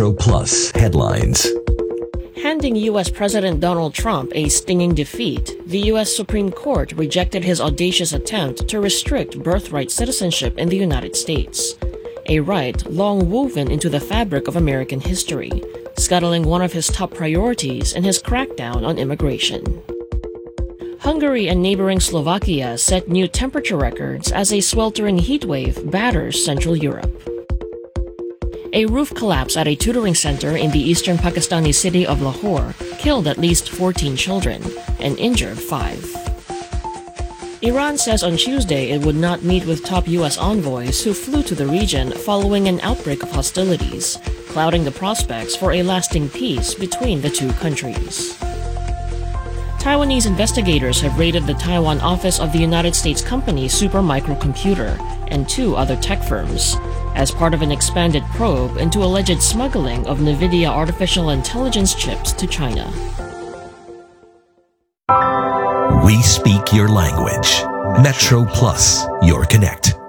Metro Plus headlines. Handing U.S. President Donald Trump a stinging defeat, the U.S. Supreme Court rejected his audacious attempt to restrict birthright citizenship in the United States, a right long woven into the fabric of American history, scuttling one of his top priorities in his crackdown on immigration. Hungary and neighboring Slovakia set new temperature records as a sweltering heatwave batters Central Europe. A roof collapse at a tutoring center in the eastern Pakistani city of Lahore killed at least 14 children and injured 5. Iran says on Tuesday it would not meet with top U.S. envoys who flew to the region following an outbreak of hostilities, clouding the prospects for a lasting peace between the two countries. Taiwanese investigators have raided the Taiwan office of the United States company Supermicro Computer and 2 other tech firms, as part of an expanded probe into alleged smuggling of NVIDIA artificial intelligence chips to China. We speak your language. Metro Plus, your connect.